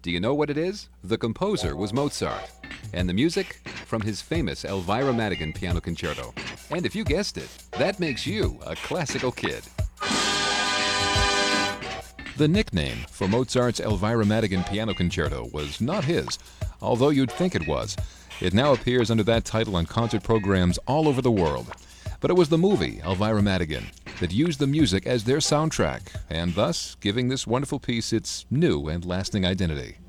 Do you know what it is? The composer was Mozart, and the music from his famous Elvira Madigan Piano Concerto. And if you guessed it, that makes you a classical kid. The nickname for Mozart's Elvira Madigan Piano Concerto was not his, although you'd think it was. It now appears under that title on concert programs all over the world. But it was the movie, Elvira Madigan, that used the music as their soundtrack, and thus giving this wonderful piece its new and lasting identity.